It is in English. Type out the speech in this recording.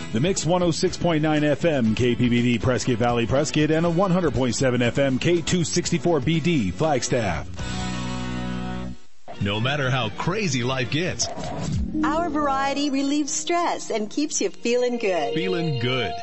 The Mix 106.9 FM KPBD Prescott Valley Prescott and a 100.7 FM K264BD Flagstaff. No matter how crazy life gets, our variety relieves stress and keeps you feeling good. Feeling good.